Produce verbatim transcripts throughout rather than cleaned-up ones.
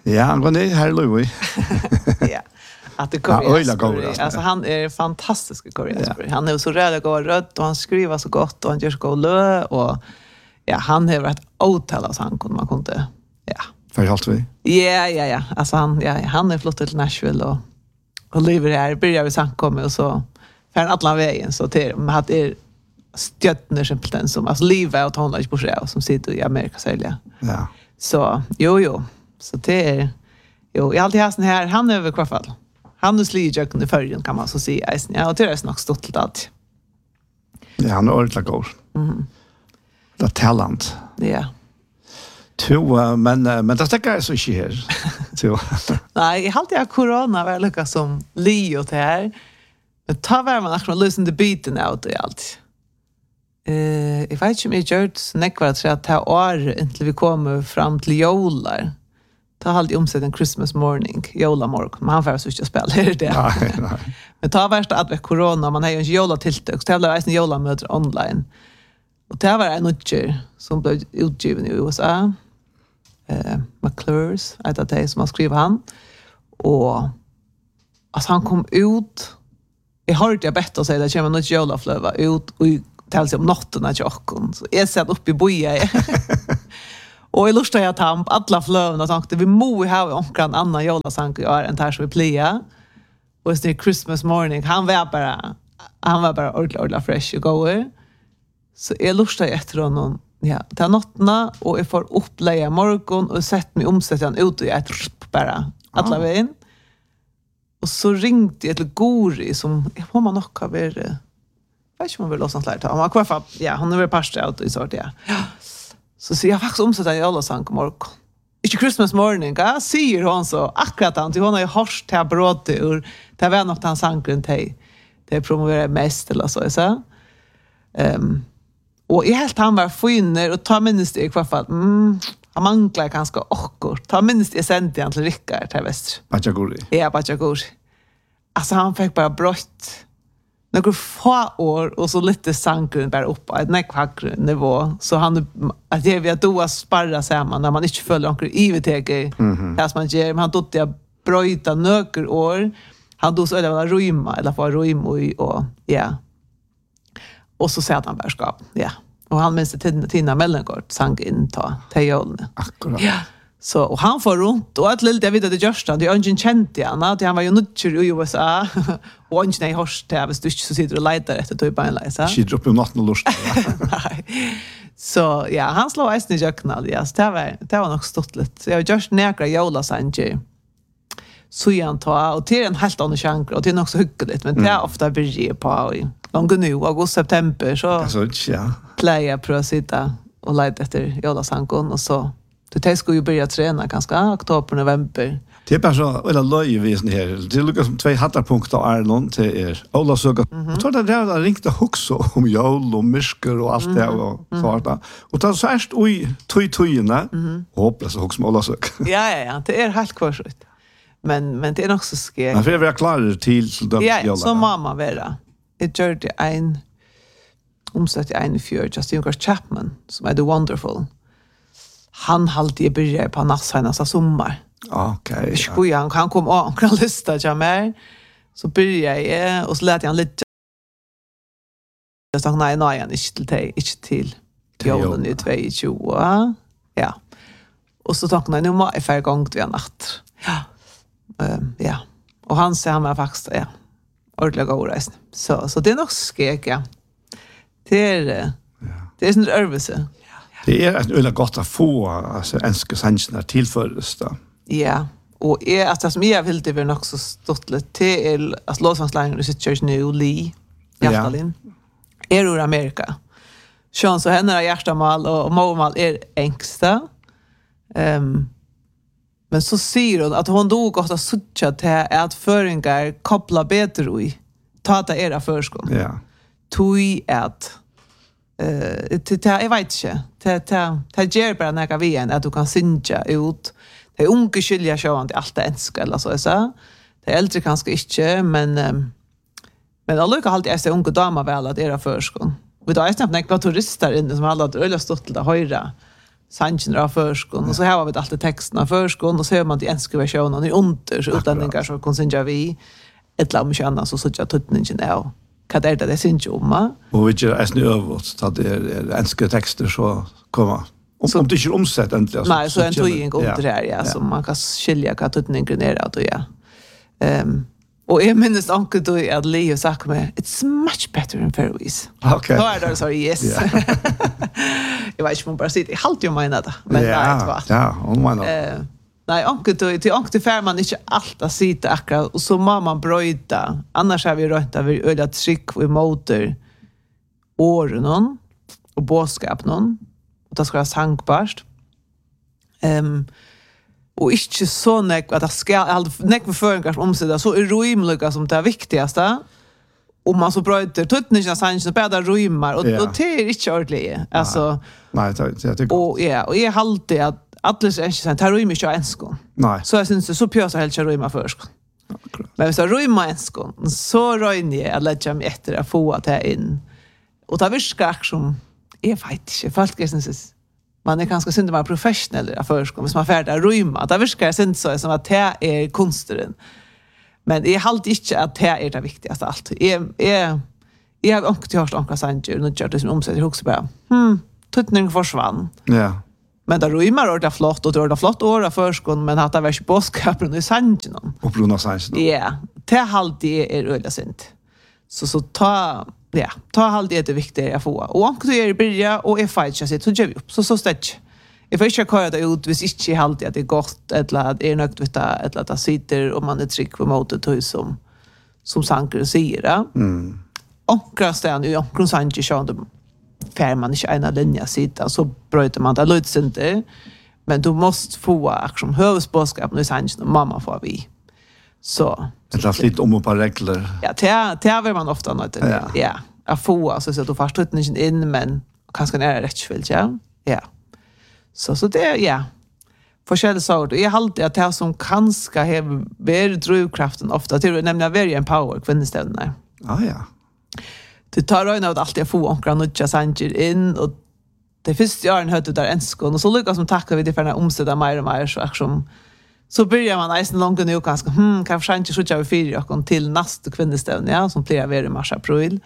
Ja, men det är här Louis. Ja. Att det kommer ja, alltså han är fantastisk i koreansk. Ja. Han är så röd och rött och han skriver så gott och han gör så god lö och ja, han har varit otal så han kunde man kunde ja. För allt vi. Ja, ja, ja. Alltså han ja, han är flott till Nashville och och lever här börjar vi sen komma och så för alla vägen så till att det är stjärnor simpelthen som alltså livet och hon är på sjö som sitter i Amerika sälja. Ja. Så jo jo. Så det är jo, jag alltid har sån här han över kvarfall. Han är slidjöken i färgen kan man så säga. Ja, och det är snart stått lite allt. Ja, han är ordentligt god. Mm. Det är talent. Ja. To, uh, men, uh, men det sticker så inte här. Nej, jag har alltid corona var lyckas som Leo till här. Men ta var man akkurat lösen till biten out i allt. Uh, jag vet inte om jag gör det så nekvar att säga att det här år inte vi kommer fram till jolar. Ta halt omsett en Christmas morning, jola morgon. Men han får så inte spela är det. Nej, nej. Men ta värsta att med corona man har ju inte jola tilltök. Så det blev en jola möter online. Och det var en nutcher som blev utgiven i U S A. Eh, McClure's, ett av det som har skrivit han. Och alltså han kom ut. Jag hörde jag bättre säga det kommer något jola flöva ut och talar sig om natten att jag kom. Så jag satt upp i boja. Och jag lustar att han på alla flöven och tänkte vi må ha omkring annan jolasang och göra än där som vi plia. Och det är Christmas morning. Han var bara han var bara ordentligt, ordentligt fresh och goer. Så jag lustar efter honom ja, till nattna och jag får upplägga morgon och sett mig omsätta han ut och jag ett bara alla vägen. Och så ringde jag till Gori som jag får man nog ha varit jag vet inte om man vill låtsas lära ta. Han var kvar för ja, han är väl pastor ut i sort ja. Så ser jag faktiskt omsätta i alla sang morgon. Inte Christmas morning, ja, säger hon så. Akkurat han, till hon har ju hörst till brott ur. Det var något han sang runt till. Det promoverar mest eller så. så. Um, och jag helt han var finner och ta minst i kvar fall. Mm, han manglar ganska akkurat. Ta minst i sent igen till Rickard till väster. Bachaguri. Ja, Bachaguri. Alltså han fick bara brott. Några få år och så lite sankren bara upp på ett näckvackre nivå. Så han, att jag vet då att sparra samman när man inte följer några I V T G. Mm-hmm. Det som man gör, men han tog det att bröjta några år. Han tog så eller var rymma, eller få rymma och ja. Och så säger han värskap, ja. Och han minns det Tina Mellengård sank in ta teolne. Akkurat. Ja. Så och han får runt och ett litet jag vet att det görs det är ingen känt igen att han var ju nutcher i U S A och ingen nej horst där visst du så sitter och letar efter typ en läsa. Skid upp i natten och lust. Nej. Så ja, han slår ästen i jöknal, ja. Det var det var nog stort lite. Så jag just näkra jola sanje. Så jag tar och till en helt annan chans och det är nog så hyggligt men det är ofta blir på i långt nu august september så. Alltså ja. Playa på att sitta och leta efter jola sankon och så. Det ska ju börja träna ganska oktober, november. Det är bara så, eller löjevisen här. Det är lika som två hattarpunkter av Arlon till er. Ola söka. Mm-hmm. Och så är det där det ringte också om jol och mysker och allt det och sånt. Och det är så härst oj, toj-tojorna. Hoppas jag också om Ola söka. Ja, ja, ja. Det är helt kvarsut. Men, men det är nog så skräck. Men för att vara klar till de ja, jola. Så mamma vara. Jag gör det en omsatt i en i fjör, Justin Chapman, som är The Wonderful. Han halde i börja på nassarnas sommar. Okej. Okay, ja. Han kom och han lista till mig. Så började jag och så lät jag han lite. Jag sa nej, nej, inte till dig, inte till jolen i tjugohundratjugo. Ja. Och så tänkte jag, nu må jag färre gång till en natt. Ja. Um, ja. Och han säger han var faktiskt, ja, ordentligt god resten. Så, så det är nog skrek, ja. Det är, ja. Det är sån övelse. Det är ett väldigt gott att få alltså enska sannsnar tillfördes då. Ja, och är alltså som jag vill det väl också stått lite till att låtsanslängden i sitt church nu Lee Hjaltalin. Är ur Amerika. Sean så henne är hjärtamal och måmal är ängsta. Ehm um, men så säger hon att hon då gått att sucha till att föringar koppla bättre i ta det era förskon. Ja. Tui att eh det jag vet inte. Det det det ger bara några igen att du kan synja ut. Det är unga skilja sjön till allt det enska eller så så. Det är äldre kanske inte men um, men alla kan alltid är unga damer väl att era förskon. Vi då är snabbt några turister inne som alla har öle stått till det höra. sanchen av förskon och så här har vi alltid texten av förskon och så hör man till enska versionen i under så utlänningar som kan synja vi ett lam känna så så jag tutningen är vad är det det synja om och vi gör äsni övrigt att det är enska texter så komma om, om det inte är omsett äntligen så, nej så, så en tog under ja. här ja, som man kan skilja vad tutningen är att ja um, och jag minns onkel då att Leo sa mig it's much better in Faroese. Okay. Då är det så yes. Yeah. jag vet inte om bara sitter halt ju menar det men ja, nej va. Ja, om man. Eh nej onkel då till onkel för man inte allt att sitta akkurat och så må man bröta. Annars har vi rätt att vi öda trick och motor åren och boskap någon och det ska vara sankbart. Ehm um, och inte så nek att det ska allt nek för föringar omsätta så är rymliga som det är viktigaste och man så bröter tutningen sanchen bättre rymar och yeah. och det är inte ordentligt alltså nej det jag tycker och ja och är alltid att alla är inte sant här rymar inte enskon nej så jag syns det så pjösa helt rymar först men så rymar enskon så röjn jag att lägga mig efter att få att här in och ta viskar som är faktiskt inte folk är syns man är ganska synd att vara professionell i förskolan, som man färdig rymma. Det verkar synd så som att det är konsten. Men det är halt inte att det är det viktigaste allt. Jag, jag, jag har inte hört några sanger, nu gör det som omsätter också bara, hmm, tutningen försvann. Ja. Men det rymar och det är flott, och det är flott år av förskolan, men att det är båskapen i sangen. Och bruna sangen. Ja, det halt det är öliga synd. Så, så ta... Ja, ta halt det är viktigt att få. Och om du är i början och är fight så gör vi upp. Så så stäck. Jag får inte köra det ut hvis inte halt att det är gott eller att det är nökt vet att eller att det sitter och man är tryck på motet som som Sanker säger. Mm. Och krastan ju och Sanker så de fär man inte en linje sitta så bryter man det lite inte. Men du måste få aktion hövsboskap när Sanker och mamma får vi. Så det är lite om och på regler. Ja, det det vill man ofta något. Ja. Ja. Att få alltså så att du förstår inte in men kanske är det rätt svilt, ja. Ja. Så så det ja. Forskjellige saker. Jag har alltid att det som kanske har varit drivkraften ofta till nämligen very empower kvinneställena. Ah ja. Du tar ögonen av allt jag får onkra nutja sanger in och det första åren hörde där enskon och så lyckas som tackar vi det för den omsätta mer och mer så som så börjar man nästan långt nu ganska hm kanske inte så tjocka vi fyra och till nästa kvinneställning ja som blir i mars april.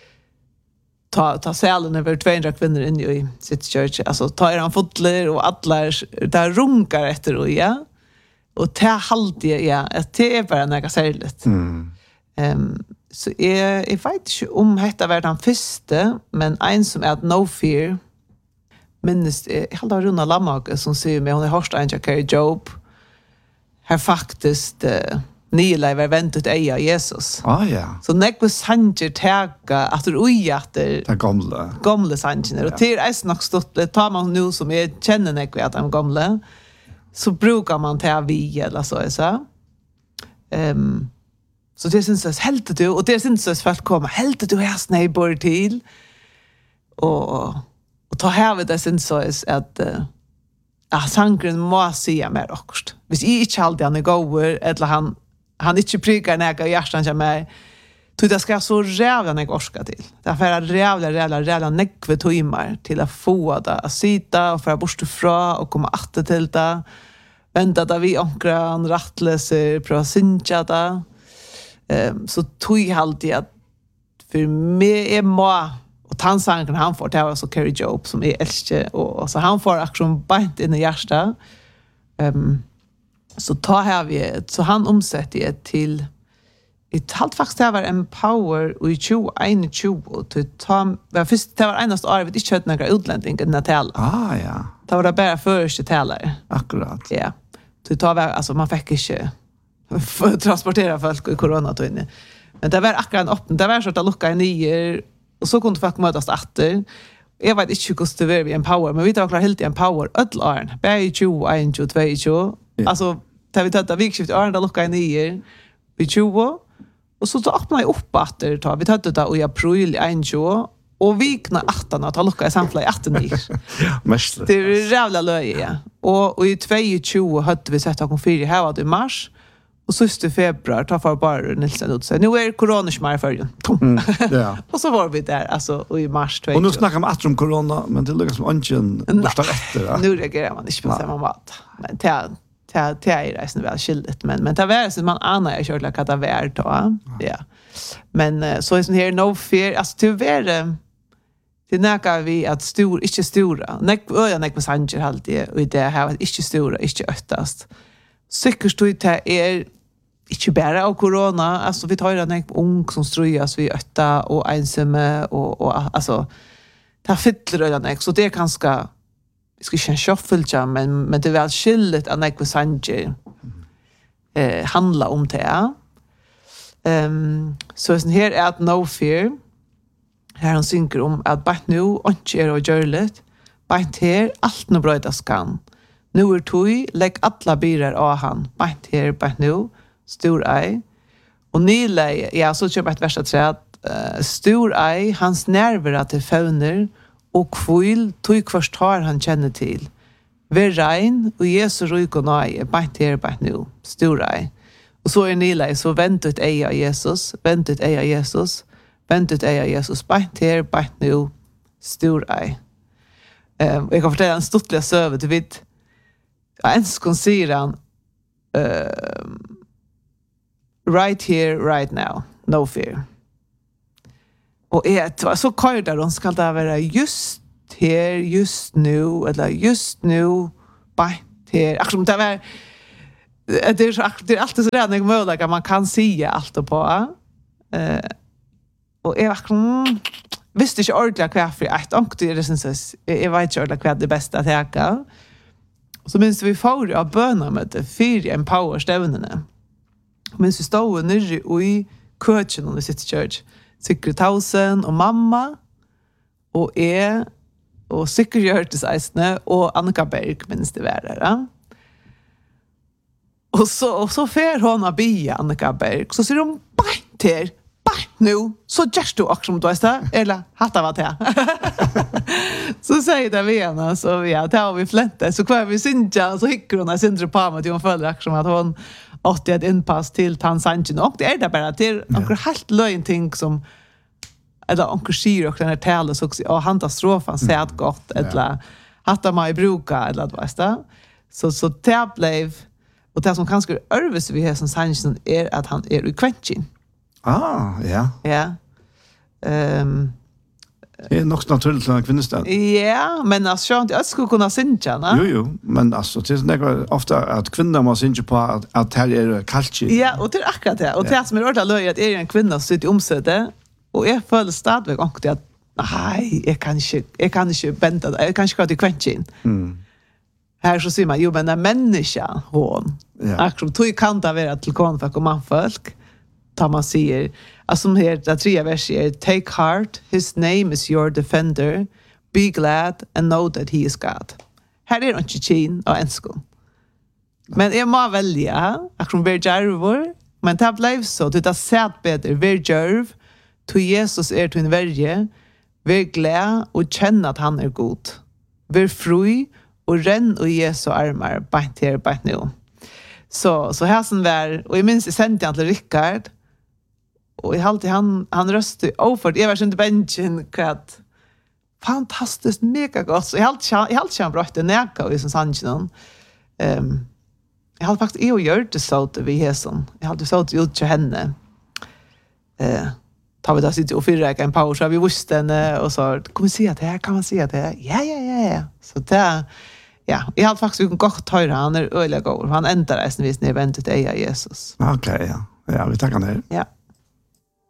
Ta ta salen över tvåhundra kvinnor in i sitt church alltså ta er han fotler och alla där runkar efter och ja och ta halt ja att det är bara några särskilt. Mm. Ehm så är jag vet inte om detta var den första men en som är att no fear minst jag hade runda lammak som säger mig hon är hörst en Carrie Job har faktiskt uh, Nila var väntat eja Jesus. Ah ja. Så nekva sanger tega att du ojater det gamla. Gamla sanger. Och till är nog stått det tar man nu som är känner nekva att de gamla så brukar man ta vi eller så så. Ehm um, så det syns så helt du och det syns så för att komma helt du här neighbor till och och ta här vid det syns så att uh, ja, sangren må säga mer också. Hvis jag inte alltid han är goer, eller han, han inte prikar näka i hjärtan till mig, så det ska så rävla näka orska till. Det är för att rävla, rävla, rävla näkve timmar till att få det att sitta och föra bort ifrån och komma att till det. Vänta där vi omkran, rattläser, pröva synka det. Um, så tog jag alltid att för mig är må och tansanken han får det var så Carrie Job som är älskar och, och så han får aktion bant in i hjärta. Ehm um, så tar här vi så han omsätter det till ett halt faktiskt det var en power och tjugo en tjugo till ta var först det var enast år vi inte hört några utländingar i Natal. Ah ja. Det var det bara första talare. Akkurat. Ja. Till ta var alltså man fick inte transportera folk i corona då inne. Men det var akkurat öppet. Det var så att lucka i nio och så kunde folk mötas åter. Jag vet inte hur det var vi empower, men vi tar klar helt i empower ödlarn. Bäj tjugo, en tjugo, två tjugo. Alltså, tar vi tar vikskift arn där lucka i nio vid tjugo. Och så öppnar jag upp åter tar vi tar det i april en tjugo och vikna åttan att ha lucka i samtliga i åttan nio. Ja, mest. Det är jävla löje, ja. Och, och i två tjugo hade vi sett att kom fyra här var det i mars. Och sista februari tar för bara Nilsen ut sig. Nu är corona smär för Mm, ja. Och så var vi där alltså i mars tjugo. Och nu snackar man om corona, men det lyckas som ungen borta efter. Ja. Nu reagerar man inte på samma mat. Men det det det är resten väl skilligt, men men det var så man anar jag körde att det var då. Ja. Men så är sån här no fear, alltså tyvärr det näka vi att stor inte stora. Näck öja näck med sanger alltid och det här inte stora, inte öttast. Säkert stod det är inte bara av corona, alltså vi tar ju den ung som strujas vi ötta och ensamma och och alltså det fyller den så det är ganska vi ska inte shuffle men men det är väl skilligt att näck med sanger eh handla om det. Ehm så sen här är att no fear. Här han synker om att bara nu inte är och görligt. Bara här allt nu brödas kan. Nu är tog, lägg alla bilar av han. Bara här, bara nu. Stor ej. Och nyle, ja, så köper ett värsta träd. Uh, stor ej, hans nerver till fauner. Och kvil, tog först har han känner till. Ver rein, och Jesu ryk och nöje. Bara här, bara nu. Stor ej. Och så är nyle, så väntet ej av Jesus. Väntet ej av Jesus. Väntet är jag Jesus, bara här, bara nu, stor ej. Um, jag kan fortälla en stortliga söver till vitt. Jag önskar säger han, um, right here, right now, no fear. Och det var så kort där, de ska det vara just här, just nu, eller just nu, bara här. Akkurat det var, det är, så, det är alltid så redan möjligt att man kan säga allt på. Uh, Och jag mm, visste inte ordentligt vad för ett och det är syns jag vet inte ordentligt vad det bästa att äga. Och så minns vi får av bönar med det fyra empower stävnarna. Minns vi stod nere i köken i sitt church. Sikre Tausen och mamma och jag och Sikre Hjörtes Eisne och Annika Berg minns det var där. Ja? Och så, och så fer hon av bia Annika Berg. Så ser de bara till nu så just du också som du är eller hatta vad det så säger det vi ena så ja tar vi flänte så kvar vi synja så hickar hon syndre på mig att hon följer också att hon åt ett inpass till Tanzanien och det är det bara till onkel helt lögn ting som eller onkel Shiro och den här talen så också och han tar strofan så att gott eller hatta mig bruka eller vad det så så det blev och det som kanske örves vi här som Sanchen är att han är i kvenchen. Ah, ja. Ja. Ehm det är nog naturligt att kvinnostad. Ja, men alltså jag jag skulle kunna synja, va? Jo jo, men alltså det är nästan ofta att kvinnor måste synja på att att här är culture. Ja, och det är akkurat det. Och det som är ordentligt löj att är en kvinna som sitter i omsätte och jag följer stadväg och det att nej, jag kan inte jag kan inte bända jag kan inte gå till kvenchen. Mm. Här så ser man ju men en människa hon. Ja. Akkurat tog kan det vara till konfak och manfolk. Tar man säger alltså här det tredje verset take heart his name is your defender be glad and know that he is God. Här är det inte chin och enskon. Men jag må välja akkurat ver jarvor men det blev så det har sett bättre ver jarv to Jesus är till en värje ver glad och känna att han är god. Ver fri och renn och Jesu armar bant här bant nu. Så så här som var och jag minns i sent till Rickard. Och i alltid han han röstade över jag var inte benchen kat fantastiskt mega gott så i allt i allt som bra det näka i som sanchen ehm jag hade faktiskt eu gjort det så att vi häson jag hade så att ut till henne eh tar vi då sitt och fyra en paus så vi visste henne och så kommer se att det här kan man se att det ja ja ja ja så där ja jag hade faktiskt en gott höra han är öliga går han ändrar resten vis när eventet är Jesus. Okej okay, ja ja vi tackar ner. Ja.